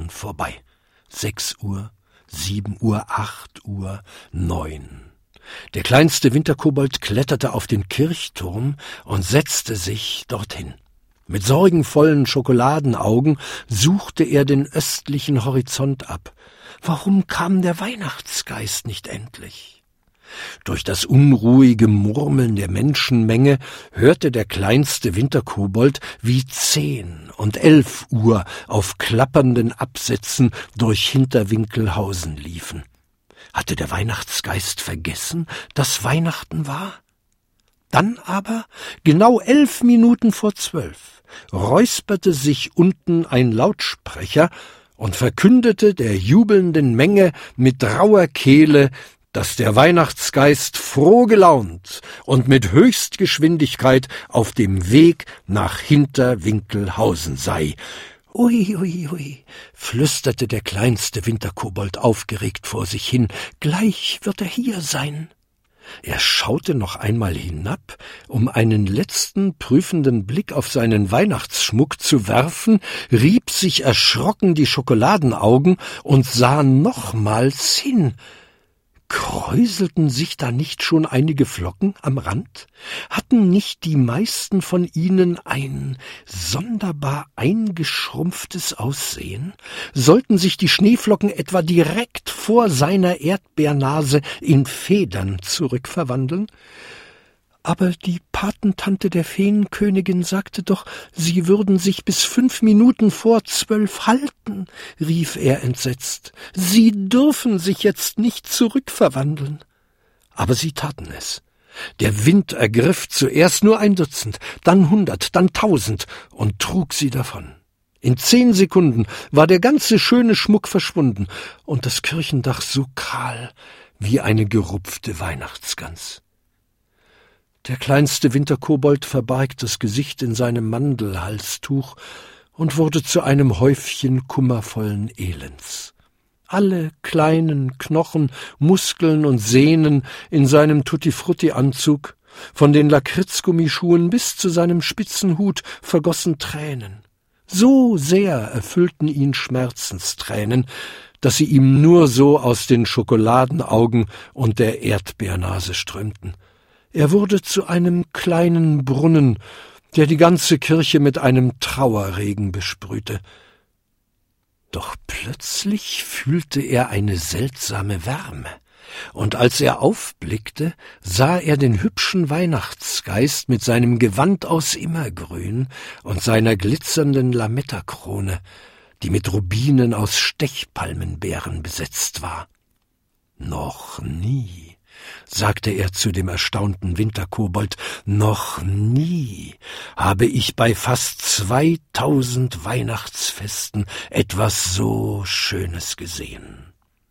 Stunden vorbei. 6 Uhr, 7 Uhr, 8 Uhr, 9. Der kleinste Winterkobold kletterte auf den Kirchturm und setzte sich dorthin. Mit sorgenvollen Schokoladenaugen suchte er den östlichen Horizont ab. Warum kam der Weihnachtsgeist nicht endlich? Durch das unruhige Murmeln der Menschenmenge hörte der kleinste Winterkobold, wie 10 und 11 Uhr auf klappernden Absätzen durch Hinterwinkelhausen liefen. Hatte der Weihnachtsgeist vergessen, dass Weihnachten war? Dann aber, genau 11 Minuten vor 12, räusperte sich unten ein Lautsprecher und verkündete der jubelnden Menge mit rauer Kehle, dass der Weihnachtsgeist froh gelaunt und mit Höchstgeschwindigkeit auf dem Weg nach Hinterwinkelhausen sei. »Ui, ui, ui«, flüsterte der kleinste Winterkobold aufgeregt vor sich hin, »gleich wird er hier sein.« Er schaute noch einmal hinab, um einen letzten prüfenden Blick auf seinen Weihnachtsschmuck zu werfen, rieb sich erschrocken die Schokoladenaugen und sah nochmals hin. Kräuselten sich da nicht schon einige Flocken am Rand? Hatten nicht die meisten von ihnen ein sonderbar eingeschrumpftes Aussehen? Sollten sich die Schneeflocken etwa direkt vor seiner Erdbeernase in Federn zurückverwandeln? Aber die Patentante der Feenkönigin sagte doch, sie würden sich bis 5 Minuten vor 12 halten, rief er entsetzt. Sie dürfen sich jetzt nicht zurückverwandeln. Aber sie taten es. Der Wind ergriff zuerst nur 1 Dutzend, dann 100, dann 1000 und trug sie davon. In 10 Sekunden war der ganze schöne Schmuck verschwunden und das Kirchendach so kahl wie eine gerupfte Weihnachtsgans. Der kleinste Winterkobold verbarg das Gesicht in seinem Mandelhalstuch und wurde zu einem Häufchen kummervollen Elends. Alle kleinen Knochen, Muskeln und Sehnen in seinem Tutti-Frutti-Anzug, von den Lakritzgummischuhen bis zu seinem Spitzenhut, vergossen Tränen. So sehr erfüllten ihn Schmerzenstränen, dass sie ihm nur so aus den Schokoladenaugen und der Erdbeernase strömten. Er wurde zu einem kleinen Brunnen, der die ganze Kirche mit einem Trauerregen besprühte. Doch plötzlich fühlte er eine seltsame Wärme, und als er aufblickte, sah er den hübschen Weihnachtsgeist mit seinem Gewand aus Immergrün und seiner glitzernden Lametta-Krone, die mit Rubinen aus Stechpalmenbeeren besetzt war. Noch nie, sagte er zu dem erstaunten Winterkobold, noch nie habe ich bei fast 2000 Weihnachtsfesten etwas so Schönes gesehen.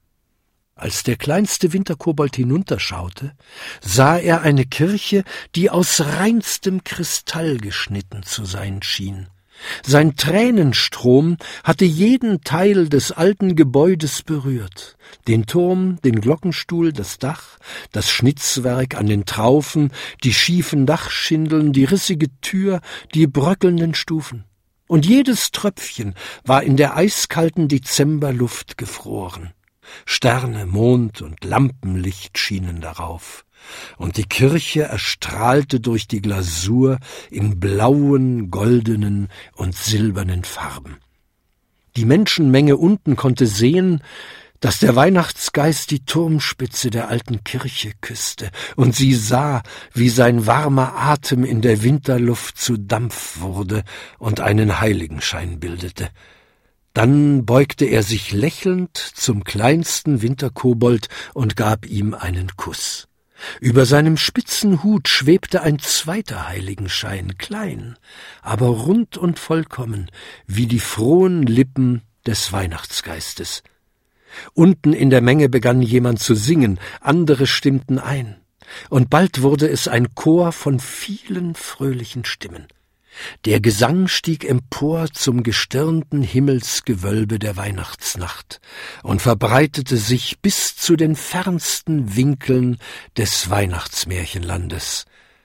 Als der kleinste Winterkobold hinunterschaute, sah er eine Kirche, die aus reinstem Kristall geschnitten zu sein schien. Sein Tränenstrom hatte jeden Teil des alten Gebäudes berührt, den Turm, den Glockenstuhl, das Dach, das Schnitzwerk an den Traufen, die schiefen Dachschindeln, die rissige Tür, die bröckelnden Stufen. Und jedes Tröpfchen war in der eiskalten Dezemberluft gefroren. Sterne, Mond und Lampenlicht schienen darauf, und die Kirche erstrahlte durch die Glasur in blauen, goldenen und silbernen Farben. Die Menschenmenge unten konnte sehen, dass der Weihnachtsgeist die Turmspitze der alten Kirche küsste, und sie sah, wie sein warmer Atem in der Winterluft zu Dampf wurde und einen Heiligenschein bildete. Dann beugte er sich lächelnd zum kleinsten Winterkobold und gab ihm einen Kuss. Über seinem spitzen Hut schwebte ein zweiter Heiligenschein, klein, aber rund und vollkommen, wie die frohen Lippen des Weihnachtsgeistes. Unten in der Menge begann jemand zu singen, andere stimmten ein, und bald wurde es ein Chor von vielen fröhlichen Stimmen. Der Gesang stieg empor zum gestirnten Himmelsgewölbe der Weihnachtsnacht und verbreitete sich bis zu den fernsten Winkeln des Weihnachtsmärchenlandes.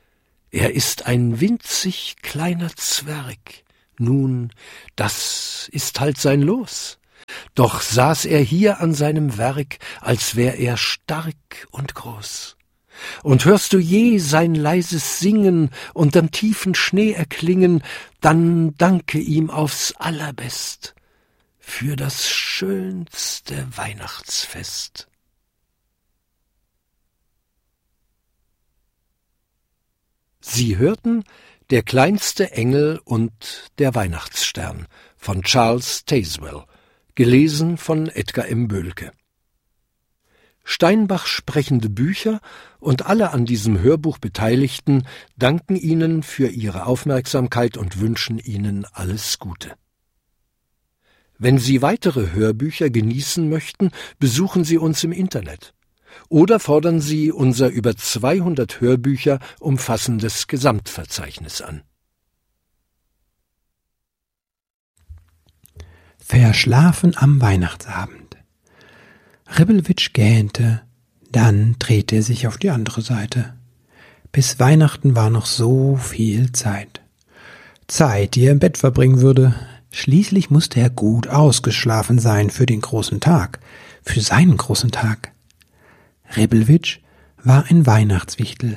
Er ist ein winzig kleiner Zwerg. Nun, das ist halt sein Los. Doch saß er hier an seinem Werk, als wär er stark und groß. Und hörst du je sein leises Singen unterm tiefen Schnee erklingen, dann danke ihm aufs allerbest für das schönste Weihnachtsfest. Sie hörten Der kleinste Engel und der Weihnachtsstern von Charles Tazewell, gelesen von Edgar M. Böhlke. Steinbach sprechende Bücher und alle an diesem Hörbuch Beteiligten danken Ihnen für Ihre Aufmerksamkeit und wünschen Ihnen alles Gute. Wenn Sie weitere Hörbücher genießen möchten, besuchen Sie uns im Internet oder fordern Sie unser über 200 Hörbücher umfassendes Gesamtverzeichnis an. Verschlafen am Weihnachtsabend. Ribbelwitsch gähnte, dann drehte er sich auf die andere Seite. Bis Weihnachten war noch so viel Zeit. Zeit, die er im Bett verbringen würde. Schließlich musste er gut ausgeschlafen sein für den großen Tag, für seinen großen Tag. Ribbelwitsch war ein Weihnachtswichtel.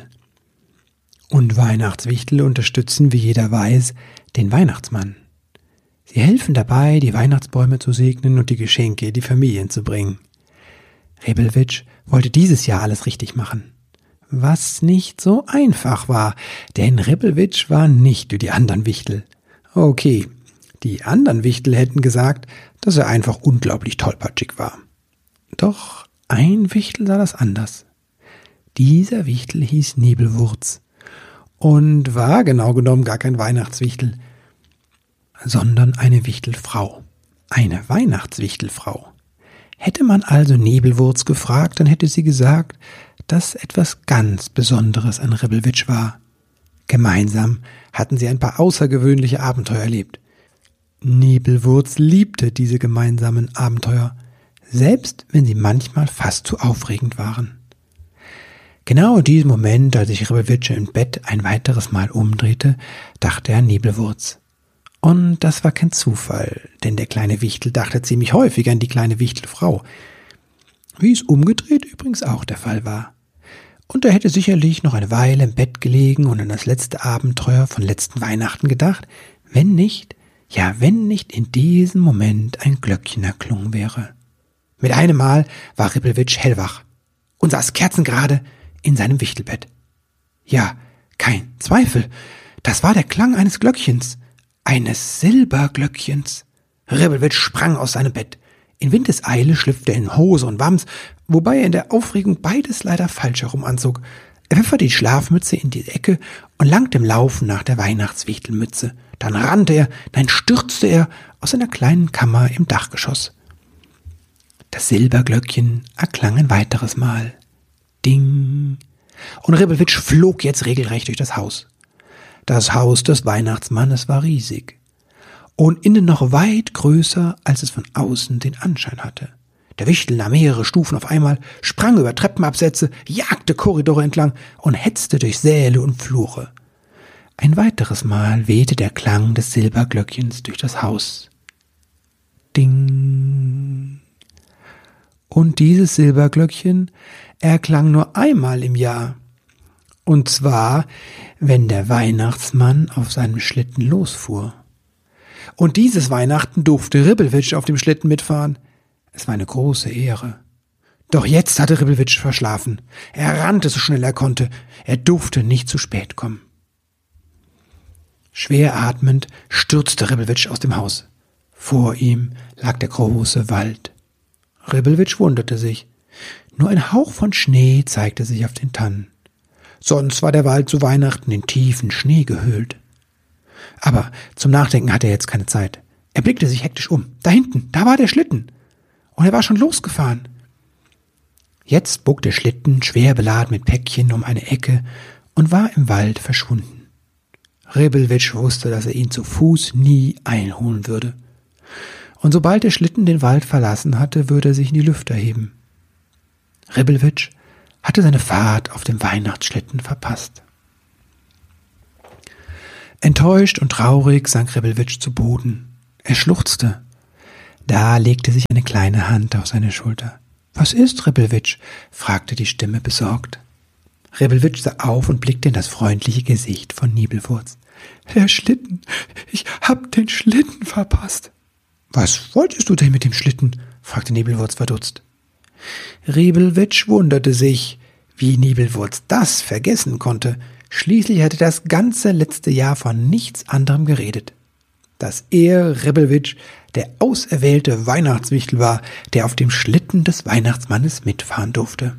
Und Weihnachtswichtel unterstützen, wie jeder weiß, den Weihnachtsmann. Sie helfen dabei, die Weihnachtsbäume zu segnen und die Geschenke in die Familien zu bringen. Ribbelwitsch wollte dieses Jahr alles richtig machen. Was nicht so einfach war, denn Ribbelwitsch war nicht wie die anderen Wichtel. Okay, die anderen Wichtel hätten gesagt, dass er einfach unglaublich tollpatschig war. Doch ein Wichtel sah das anders. Dieser Wichtel hieß Nebelwurz und war genau genommen gar kein Weihnachtswichtel, sondern eine Wichtelfrau, eine Weihnachtswichtelfrau. Hätte man also Nebelwurz gefragt, dann hätte sie gesagt, dass etwas ganz Besonderes an Ribbelwitsch war. Gemeinsam hatten sie ein paar außergewöhnliche Abenteuer erlebt. Nebelwurz liebte diese gemeinsamen Abenteuer, selbst wenn sie manchmal fast zu aufregend waren. Genau in diesem Moment, als sich Ribbelwitsch im Bett ein weiteres Mal umdrehte, dachte er an Nebelwurz. Und das war kein Zufall, denn der kleine Wichtel dachte ziemlich häufig an die kleine Wichtelfrau, wie es umgedreht übrigens auch der Fall war. Und er hätte sicherlich noch eine Weile im Bett gelegen und an das letzte Abenteuer von letzten Weihnachten gedacht, wenn nicht in diesem Moment ein Glöckchen erklungen wäre. Mit einem Mal war Ribbelwitsch hellwach und saß kerzengerade in seinem Wichtelbett. Ja, kein Zweifel, das war der Klang eines Glöckchens, eines Silberglöckchens. Ribbelwitsch sprang aus seinem Bett. In Windeseile schlüpfte er in Hose und Wams, wobei er in der Aufregung beides leider falsch herum anzog. Er pfefferte die Schlafmütze in die Ecke und langte im Laufen nach der Weihnachtswichtelmütze. Dann stürzte er aus seiner kleinen Kammer im Dachgeschoss. Das Silberglöckchen erklang ein weiteres Mal. Ding! Und Ribbelwitsch flog jetzt regelrecht durch das Haus. Das Haus des Weihnachtsmannes war riesig und innen noch weit größer, als es von außen den Anschein hatte. Der Wichtel nahm mehrere Stufen auf einmal, sprang über Treppenabsätze, jagte Korridore entlang und hetzte durch Säle und Flure. Ein weiteres Mal wehte der Klang des Silberglöckchens durch das Haus. Ding! Und dieses Silberglöckchen erklang nur einmal im Jahr. Und zwar, wenn der Weihnachtsmann auf seinem Schlitten losfuhr. Und dieses Weihnachten durfte Ribbelwitsch auf dem Schlitten mitfahren. Es war eine große Ehre. Doch jetzt hatte Ribbelwitsch verschlafen. Er rannte so schnell er konnte. Er durfte nicht zu spät kommen. Schwer atmend stürzte Ribbelwitsch aus dem Haus. Vor ihm lag der große Wald. Ribbelwitsch wunderte sich. Nur ein Hauch von Schnee zeigte sich auf den Tannen. Sonst war der Wald zu Weihnachten in tiefen Schnee gehüllt. Aber zum Nachdenken hatte er jetzt keine Zeit. Er blickte sich hektisch um. Da hinten, da war der Schlitten. Und er war schon losgefahren. Jetzt bog der Schlitten, schwer beladen mit Päckchen, um eine Ecke und war im Wald verschwunden. Ribbelwitsch wusste, dass er ihn zu Fuß nie einholen würde. Und sobald der Schlitten den Wald verlassen hatte, würde er sich in die Lüfte heben. Ribbelwitsch hatte seine Fahrt auf dem Weihnachtsschlitten verpasst. Enttäuscht und traurig sank Ribbelwitsch zu Boden. Er schluchzte. Da legte sich eine kleine Hand auf seine Schulter. »Was ist, Ribbelwitsch?« fragte die Stimme besorgt. Ribbelwitsch sah auf und blickte in das freundliche Gesicht von Nibelwurz. »Der Schlitten! Ich hab den Schlitten verpasst!« »Was wolltest du denn mit dem Schlitten?« fragte Nibelwurz verdutzt. Ribbelwitsch wunderte sich, wie Nibelwurz das vergessen konnte. Schließlich hatte das ganze letzte Jahr von nichts anderem geredet. Dass er, Ribbelwitsch, der auserwählte Weihnachtswichtel war, der auf dem Schlitten des Weihnachtsmannes mitfahren durfte.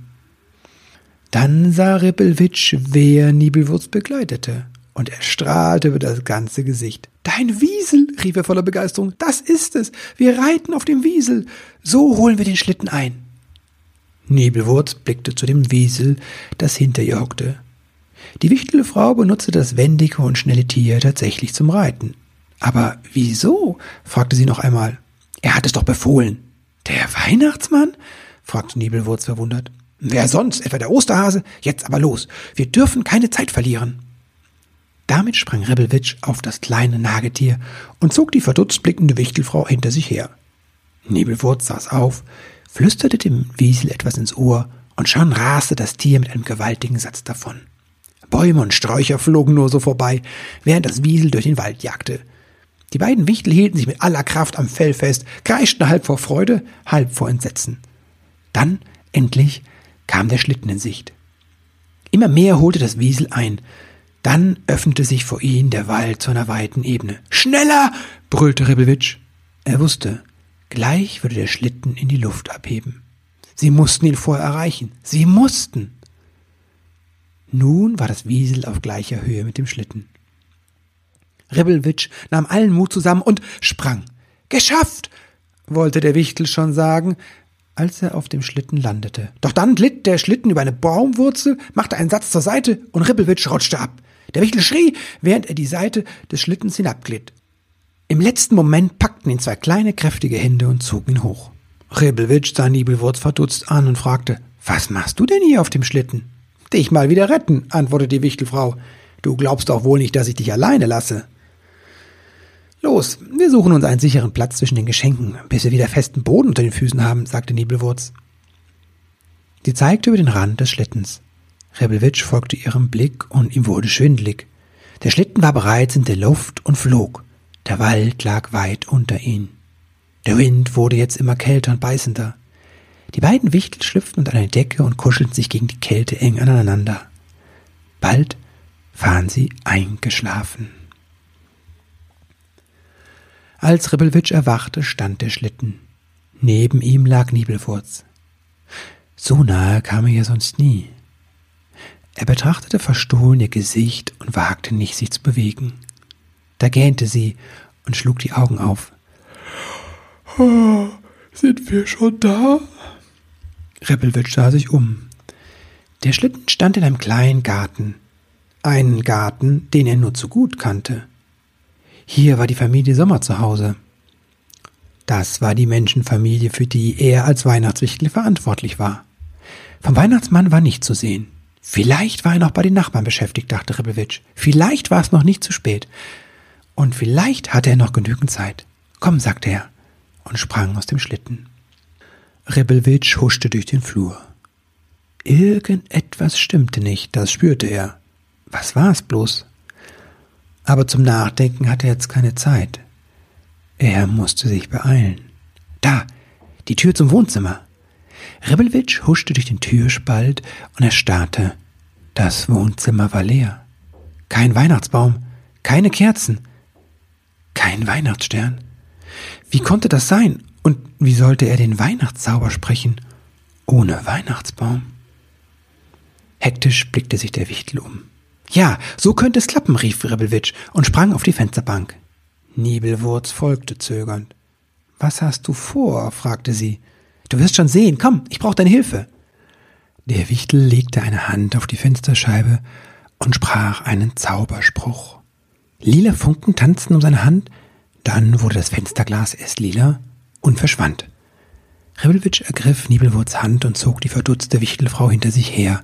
Dann sah Ribbelwitsch, wer Nibelwurz begleitete, und er strahlte über das ganze Gesicht. »Dein Wiesel«, rief er voller Begeisterung, »das ist es, wir reiten auf dem Wiesel, so holen wir den Schlitten ein.« Nibelwurz blickte zu dem Wiesel, das hinter ihr hockte. Die Wichtelfrau benutzte das wendige und schnelle Tier tatsächlich zum Reiten. »Aber wieso?« fragte sie noch einmal. »Er hat es doch befohlen.« »Der Weihnachtsmann?« fragte Nibelwurz verwundert. »Wer sonst? Etwa der Osterhase? Jetzt aber los. Wir dürfen keine Zeit verlieren.« Damit sprang Ribbelwitsch auf das kleine Nagetier und zog die verdutzt blickende Wichtelfrau hinter sich her. Nibelwurz saß auf, flüsterte dem Wiesel etwas ins Ohr und schon raste das Tier mit einem gewaltigen Satz davon. Bäume und Sträucher flogen nur so vorbei, während das Wiesel durch den Wald jagte. Die beiden Wichtel hielten sich mit aller Kraft am Fell fest, kreischten halb vor Freude, halb vor Entsetzen. Dann, endlich, kam der Schlitten in Sicht. Immer mehr holte das Wiesel ein. Dann öffnete sich vor ihnen der Wald zu einer weiten Ebene. »Schneller!« brüllte Ribbelwitsch. Er wusste, gleich würde der Schlitten in die Luft abheben. Sie mussten ihn vorher erreichen. Sie mussten! Nun war das Wiesel auf gleicher Höhe mit dem Schlitten. Ribbelwitsch nahm allen Mut zusammen und sprang. »Geschafft!« wollte der Wichtel schon sagen, als er auf dem Schlitten landete. Doch dann glitt der Schlitten über eine Baumwurzel, machte einen Satz zur Seite und Ribbelwitsch rutschte ab. Der Wichtel schrie, während er die Seite des Schlittens hinabglitt. Im letzten Moment packten ihn zwei kleine, kräftige Hände und zogen ihn hoch. Ribbelwitsch sah Nibelwurz verdutzt an und fragte, »Was machst du denn hier auf dem Schlitten?« »Dich mal wieder retten«, antwortete die Wichtelfrau. »Du glaubst doch wohl nicht, dass ich dich alleine lasse.« »Los, wir suchen uns einen sicheren Platz zwischen den Geschenken, bis wir wieder festen Boden unter den Füßen haben«, sagte Nibelwurz. Sie zeigte über den Rand des Schlittens. Ribbelwitsch folgte ihrem Blick und ihm wurde schwindelig. Der Schlitten war bereits in der Luft und flog. Der Wald lag weit unter ihnen. Der Wind wurde jetzt immer kälter und beißender. Die beiden Wichtel schlüpften unter eine Decke und kuschelten sich gegen die Kälte eng aneinander. Bald waren sie eingeschlafen. Als Ribbelwitsch erwachte, stand der Schlitten. Neben ihm lag Nibelwurz. So nahe kam er ja sonst nie. Er betrachtete verstohlen ihr Gesicht und wagte nicht, sich zu bewegen. Da gähnte sie und schlug die Augen auf. »Oh, sind wir schon da?« Ribbelwitsch sah sich um. Der Schlitten stand in einem kleinen Garten. Einen Garten, den er nur zu gut kannte. Hier war die Familie Sommer zu Hause. Das war die Menschenfamilie, für die er als Weihnachtswichtel verantwortlich war. Vom Weihnachtsmann war nichts zu sehen. Vielleicht war er noch bei den Nachbarn beschäftigt, dachte Ribbelwitsch. Vielleicht war es noch nicht zu spät. Und vielleicht hatte er noch genügend Zeit. »Komm«, sagte er und sprang aus dem Schlitten. Ribbelwitsch huschte durch den Flur. Irgendetwas stimmte nicht, das spürte er. Was war es bloß? Aber zum Nachdenken hatte er jetzt keine Zeit. Er musste sich beeilen. Da, die Tür zum Wohnzimmer. Ribbelwitsch huschte durch den Türspalt und erstarrte. Das Wohnzimmer war leer. Kein Weihnachtsbaum, keine Kerzen, kein Weihnachtsstern. Wie konnte das sein? Und wie sollte er den Weihnachtszauber sprechen, ohne Weihnachtsbaum? Hektisch blickte sich der Wichtel um. »Ja, so könnte es klappen«, rief Ribbelwitsch und sprang auf die Fensterbank. Nibelwurz folgte zögernd. »Was hast du vor?« fragte sie. »Du wirst schon sehen. Komm, ich brauche deine Hilfe.« Der Wichtel legte eine Hand auf die Fensterscheibe und sprach einen Zauberspruch. Lila Funken tanzten um seine Hand, dann wurde das Fensterglas erst lila und verschwand. Ribbelwitsch ergriff Nibelwurz Hand und zog die verdutzte Wichtelfrau hinter sich her.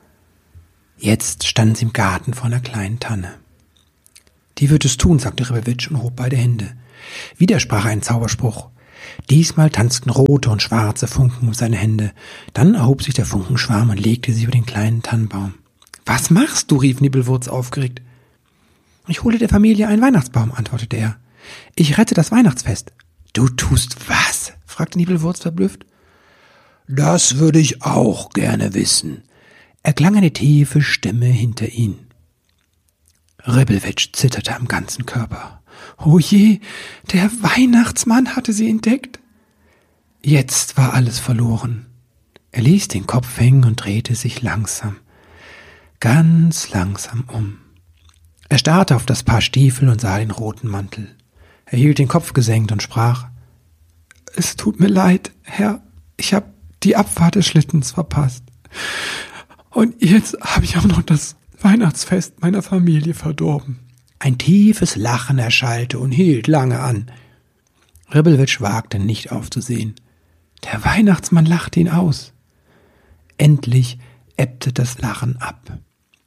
Jetzt standen sie im Garten vor einer kleinen Tanne. »Die wird es tun«, sagte Ribbelwitsch und hob beide Hände. Wieder sprach er einen Zauberspruch. Diesmal tanzten rote und schwarze Funken um seine Hände. Dann erhob sich der Funkenschwarm und legte sich über den kleinen Tannenbaum. »Was machst du?« rief Nibelwurz aufgeregt. »Ich hole der Familie einen Weihnachtsbaum«, antwortete er. »Ich rette das Weihnachtsfest.« »Du tust was?« fragte Nibelwurz verblüfft. »Das würde ich auch gerne wissen«, erklang eine tiefe Stimme hinter ihm. Ribbelwitsch zitterte am ganzen Körper. Oh je, der Weihnachtsmann hatte sie entdeckt. Jetzt war alles verloren. Er ließ den Kopf hängen und drehte sich langsam, ganz langsam um. Er starrte auf das Paar Stiefel und sah den roten Mantel. Er hielt den Kopf gesenkt und sprach: »Es tut mir leid, Herr, ich habe die Abfahrt des Schlittens verpasst. Und jetzt habe ich auch noch das Weihnachtsfest meiner Familie verdorben.« Ein tiefes Lachen erschallte und hielt lange an. Ribbelwitsch wagte nicht aufzusehen. Der Weihnachtsmann lachte ihn aus. Endlich ebbte das Lachen ab.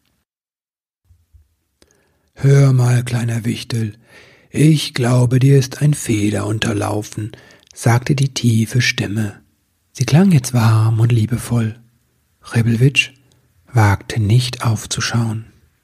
»Hör mal, kleiner Wichtel, ich glaube, dir ist ein Fehler unterlaufen«, sagte die tiefe Stimme. Sie klang jetzt warm und liebevoll. Ribbelwitsch wagte nicht aufzuschauen.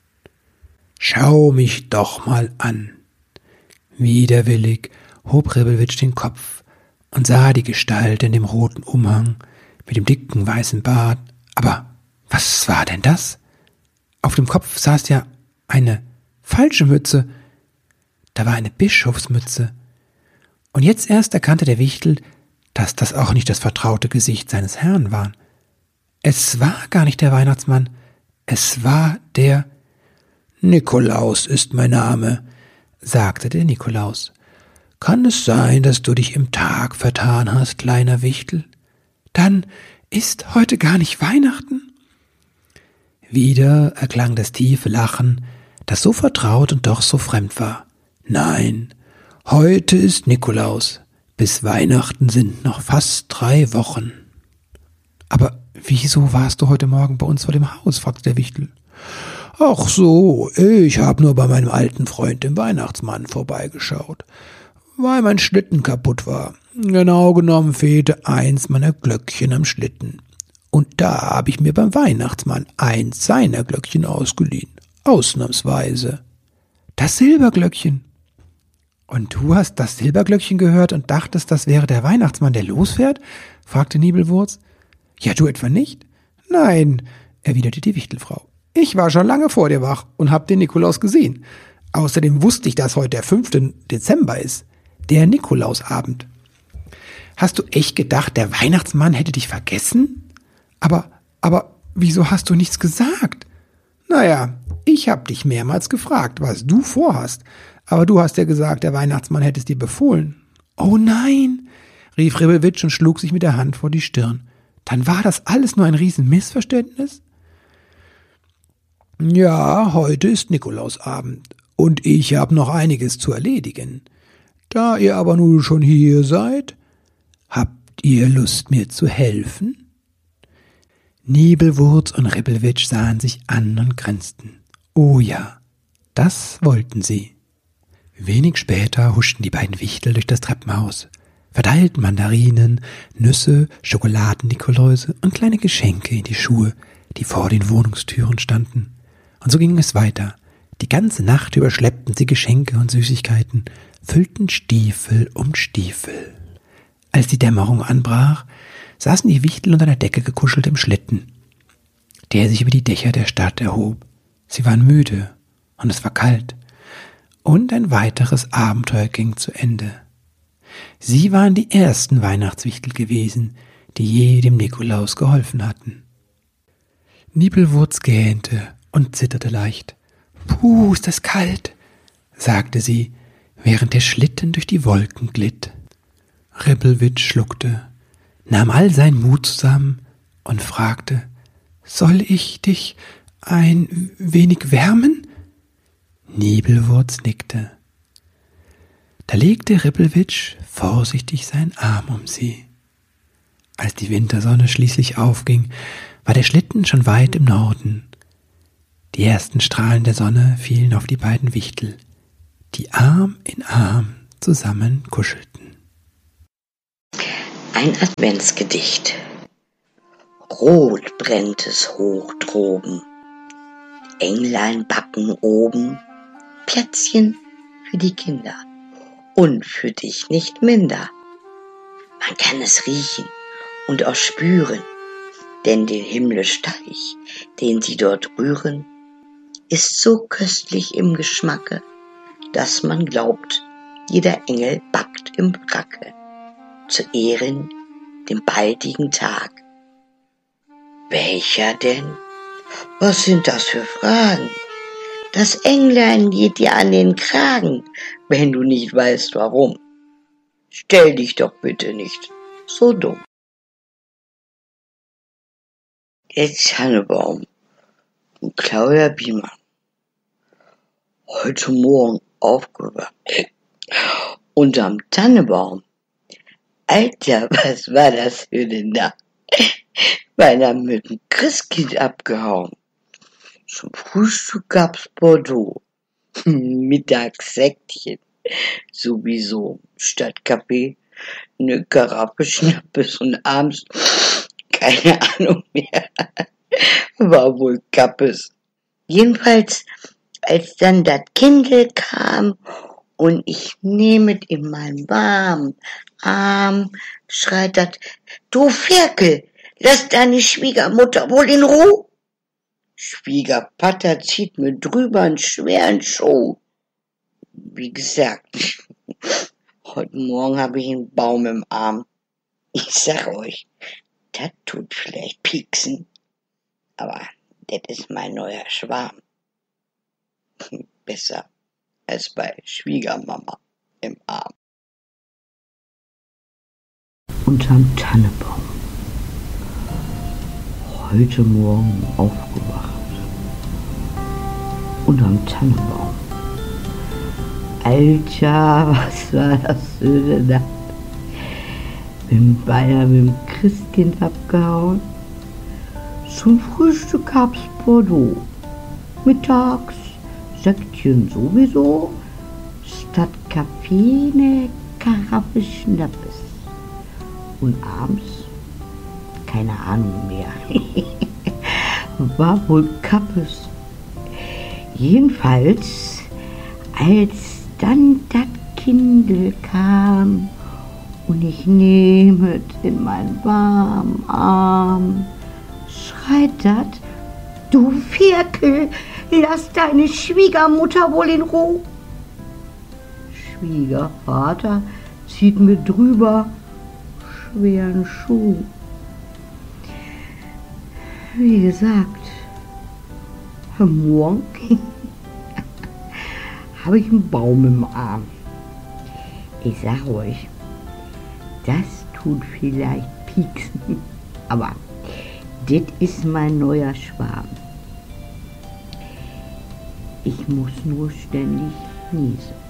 »Schau mich doch mal an.« Widerwillig hob Ribbelwitsch den Kopf und sah die Gestalt in dem roten Umhang mit dem dicken weißen Bart. Aber was war denn das? Auf dem Kopf saß ja eine falsche Mütze. Da war eine Bischofsmütze. Und jetzt erst erkannte der Wichtel, dass das auch nicht das vertraute Gesicht seines Herrn war. Es war gar nicht der Weihnachtsmann, es war der »Nikolaus ist mein Name«, sagte der Nikolaus. »Kann es sein, dass du dich im Tag vertan hast, kleiner Wichtel? Dann ist heute gar nicht Weihnachten?« Wieder erklang das tiefe Lachen, das so vertraut und doch so fremd war. »Nein, heute ist Nikolaus. Bis Weihnachten sind noch fast 3 Wochen.« »Aber wieso warst du heute Morgen bei uns vor dem Haus?« fragte der Wichtel. »Ach so, ich habe nur bei meinem alten Freund, dem Weihnachtsmann, vorbeigeschaut, weil mein Schlitten kaputt war. Genau genommen fehlte eins meiner Glöckchen am Schlitten. Und da habe ich mir beim Weihnachtsmann eins seiner Glöckchen ausgeliehen, ausnahmsweise. Das Silberglöckchen.« »Und du hast das Silberglöckchen gehört und dachtest, das wäre der Weihnachtsmann, der losfährt?« fragte Nibelwurz. »Ja, du etwa nicht?« »Nein«, erwiderte die Wichtelfrau. »Ich war schon lange vor dir wach und hab den Nikolaus gesehen. Außerdem wusste ich, dass heute der 5. Dezember ist, der Nikolausabend.« »Hast du echt gedacht, der Weihnachtsmann hätte dich vergessen? Aber wieso hast du nichts gesagt?« »Naja, ich hab dich mehrmals gefragt, was du vorhast. Aber du hast ja gesagt, der Weihnachtsmann hätte es dir befohlen.« »Oh nein«, rief Ribbelwitsch und schlug sich mit der Hand vor die Stirn. »Dann war das alles nur ein Riesenmissverständnis?« »Ja, heute ist Nikolausabend und ich habe noch einiges zu erledigen. Da ihr aber nun schon hier seid, habt ihr Lust, mir zu helfen?« Nibelwurz und Ribbelwitsch sahen sich an und grinsten. Oh ja, das wollten sie. Wenig später huschten die beiden Wichtel durch das Treppenhaus, verteilten Mandarinen, Nüsse, Schokoladen-Nikoläuse und kleine Geschenke in die Schuhe, die vor den Wohnungstüren standen. Und so ging es weiter. Die ganze Nacht über schleppten sie Geschenke und Süßigkeiten, füllten Stiefel um Stiefel. Als die Dämmerung anbrach, saßen die Wichtel unter der Decke gekuschelt im Schlitten, der sich über die Dächer der Stadt erhob. Sie waren müde und es war kalt. Und ein weiteres Abenteuer ging zu Ende. Sie waren die ersten Weihnachtswichtel gewesen, die je dem Nikolaus geholfen hatten. Nibelwurz gähnte und zitterte leicht. »Puh, ist das kalt«, sagte sie, während der Schlitten durch die Wolken glitt. Ribbelwitsch schluckte, nahm all seinen Mut zusammen und fragte: »Soll ich dich ein wenig wärmen?« Nibelwurz nickte. Da legte Ribbelwitsch vorsichtig seinen Arm um sie. Als die Wintersonne schließlich aufging, war der Schlitten schon weit im Norden. Die ersten Strahlen der Sonne fielen auf die beiden Wichtel, die Arm in Arm zusammen kuschelten. Ein Adventsgedicht. Rot brennt es hoch droben, Englein backen oben Plätzchen für die Kinder und für dich nicht minder. Man kann es riechen und auch spüren, denn der himmlisch Teich, den sie dort rühren, ist so köstlich im Geschmacke, dass man glaubt, jeder Engel backt im Bracke, zu Ehren dem baldigen Tag. Welcher denn? Was sind das für Fragen? Das Englein geht dir an den Kragen, wenn du nicht weißt warum. Stell dich doch bitte nicht so dumm. Der Tannebaum und Claudia Biemann. Heute Morgen aufgewacht. Unterm Tannebaum. Alter, was war das für eine Nacht? Beinahe mit dem Christkind abgehauen. Zum Frühstück gab's Bordeaux. Mittags Säckchen. Sowieso. Statt Kaffee eine Karaffe Schnappes und abends keine Ahnung mehr. War wohl Kappes. Jedenfalls, als dann das Kindle kam und ich nehmet in meinen warmen Arm, schreit dat: Du Ferkel, lass deine Schwiegermutter wohl in Ruhe. Schwiegervater zieht mir drüber einen schweren Schuh. Wie gesagt, heute Morgen habe ich einen Baum im Arm. Ich sag euch, das tut vielleicht pieksen, aber das ist mein neuer Schwarm. Besser als bei Schwiegermama im Arm. Unterm Tannebaum. Heute Morgen aufgewacht. Unterm Tannebaum. Alter, was war das für eine Nacht? Bin beinahe mit dem Christkind abgehauen. Zum Frühstück gab's Bordeaux. Mittags Säckchen sowieso. Statt Kaffee ne Karaffe Schnappes. Und abends keine Ahnung mehr. War wohl Kappes. Jedenfalls, als dann das Kindle kam und ich nehmet in meinen warmen Arm, schreit dat: Du Ferkel, lass deine Schwiegermutter wohl in Ruhe. Schwiegervater zieht mir drüber schweren Schuh. Wie gesagt, morgen habe ich einen Baum im Arm. Ich sag euch, das tut vielleicht pieksen, aber das ist mein neuer Schwarm. Ich muss nur ständig niesen.